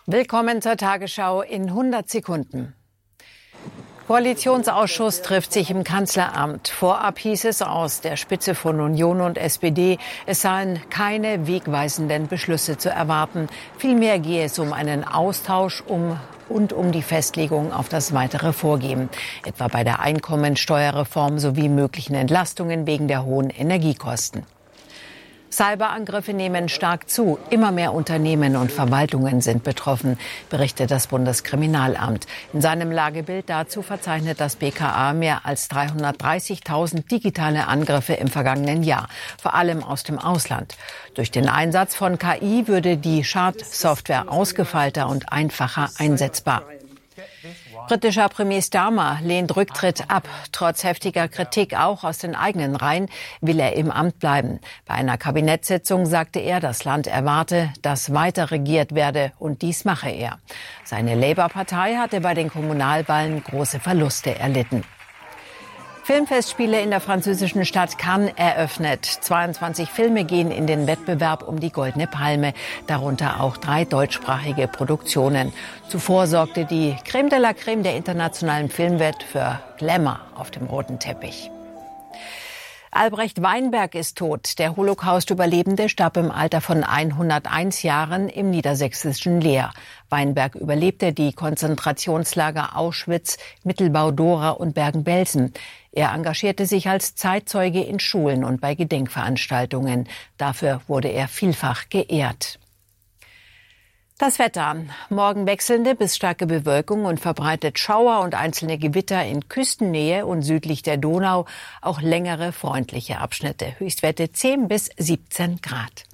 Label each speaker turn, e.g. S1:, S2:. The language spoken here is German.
S1: Willkommen zur Tagesschau in 100 Sekunden. Koalitionsausschuss trifft sich im Kanzleramt. Vorab hieß es aus der Spitze von Union und SPD, es seien keine wegweisenden Beschlüsse zu erwarten. Vielmehr gehe es um einen Austausch und um die Festlegung auf das weitere Vorgehen, etwa bei der Einkommensteuerreform sowie möglichen Entlastungen wegen der hohen Energiekosten. Cyberangriffe nehmen stark zu. Immer mehr Unternehmen und Verwaltungen sind betroffen, berichtet das Bundeskriminalamt. In seinem Lagebild dazu verzeichnet das BKA mehr als 330.000 digitale Angriffe im vergangenen Jahr, vor allem aus dem Ausland. Durch den Einsatz von KI würde die Schadsoftware ausgefeilter und einfacher einsetzbar. Britischer Premier Starmer lehnt Rücktritt ab. Trotz heftiger Kritik auch aus den eigenen Reihen will er im Amt bleiben. Bei einer Kabinettssitzung sagte er, das Land erwarte, dass weiter regiert werde, und dies mache er. Seine Labour-Partei hatte bei den Kommunalwahlen große Verluste erlitten. Filmfestspiele in der französischen Stadt Cannes eröffnet. 22 Filme gehen in den Wettbewerb um die Goldene Palme, darunter auch 3 deutschsprachige Produktionen. Zuvor sorgte die Crème de la Crème der internationalen Filmwelt für Glamour auf dem roten Teppich. Albrecht Weinberg ist tot. Der Holocaust-Überlebende starb im Alter von 101 Jahren im niedersächsischen Leer. Weinberg überlebte die Konzentrationslager Auschwitz, Mittelbau-Dora und Bergen-Belsen. Er engagierte sich als Zeitzeuge in Schulen und bei Gedenkveranstaltungen. Dafür wurde er vielfach geehrt. Das Wetter. Morgen wechselnde bis starke Bewölkung und verbreitet Schauer und einzelne Gewitter in Küstennähe und südlich der Donau. Auch längere freundliche Abschnitte. Höchstwerte 10 bis 17 Grad.